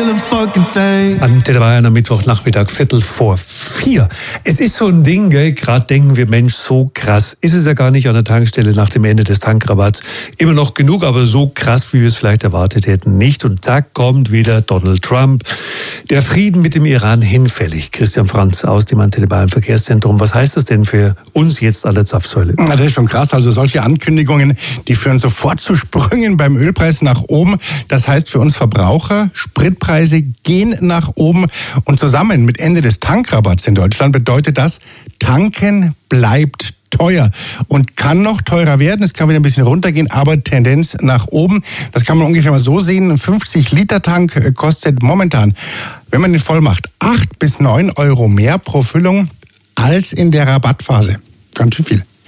Antenne Bayern am Mittwochnachmittag, 3:45. Es ist so ein Ding, gell? Gerade denken wir, Mensch, so krass ist es ja gar nicht an der Tankstelle nach dem Ende des Tankrabatts. Immer noch genug, aber so krass, wie wir es vielleicht erwartet hätten, nicht. Und zack, kommt wieder Donald Trump. Der Frieden mit dem Iran hinfällig. Christian Franz aus dem Antenne Bayern Verkehrszentrum. Was heißt das denn für uns jetzt an der Zapfsäule? Ja, das ist schon krass. Also solche Ankündigungen, die führen sofort zu Sprüngen beim Ölpreis nach oben. Das heißt für uns Verbraucher, Spritpreise gehen nach oben. Und zusammen mit Ende des Tankrabatts in Deutschland bedeutet das, tanken bleibt teuer und kann noch teurer werden. Es kann wieder ein bisschen runtergehen, aber Tendenz nach oben. Das kann man ungefähr mal so sehen. Ein 50-Liter-Tank kostet momentan, wenn man den voll macht, 8 bis 9 Euro mehr pro Füllung als in der Rabattphase. Ganz schön viel.